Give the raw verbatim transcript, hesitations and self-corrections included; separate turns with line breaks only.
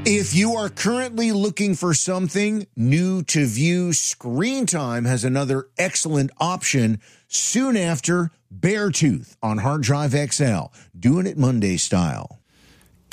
If you are currently looking for something new to view, Screen Time has another excellent option soon after Beartooth on Hard Drive X L, doing it Monday style.